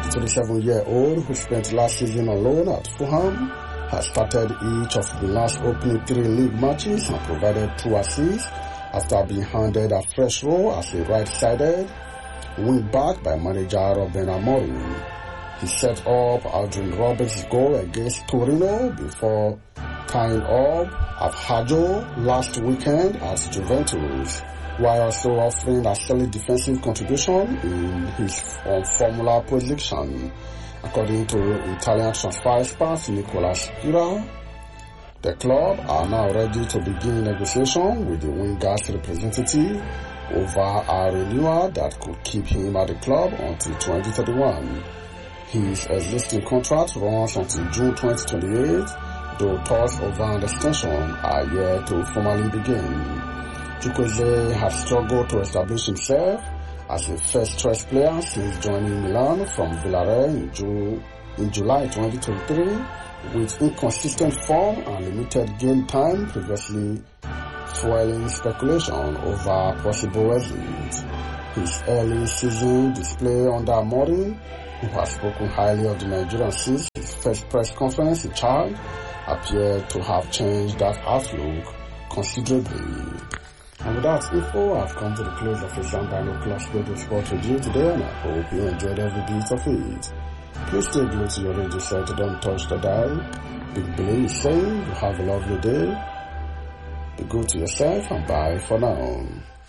27-year-old, who spent last season on loan at Fulham, has started each of the last opening 3 league matches and provided 2 assists after being handed a fresh role as a right-sided wing-back by manager Ruben Amorim. He set up Adrian Roberts' goal against Torino before tying up Abhajo last weekend at Juventus, while also offering a solid defensive contribution in his Formula position. According to Italian transfer expert Nicola Spira, the club are now ready to begin negotiation with the winger's representative over a renewal that could keep him at the club until 2031. His existing contract runs until June 2028, though talks over an extension are yet to formally begin. Chukwueze has struggled to establish himself as a first-choice player since joining Milan from Villarreal in July 2023, with inconsistent form and limited game time previously fueling speculation over possible exit. His early season display under Amorim, who has spoken highly of the Nigerian since his first press conference in charge, appeared to have changed that outlook considerably. And with that info, I've come to the close of the Sambano Clash Radio Sport Review today, and I hope you enjoyed every bit of it. Please stay glued to your radio set, don't touch the dial. Big Billy is saying you have a lovely day. Be good to yourself and bye for now.